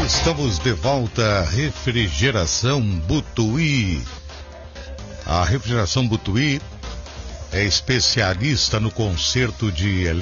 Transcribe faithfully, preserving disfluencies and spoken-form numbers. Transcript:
Estamos de volta, Refrigeração Butuí. A Refrigeração Butuí é especialista no conserto de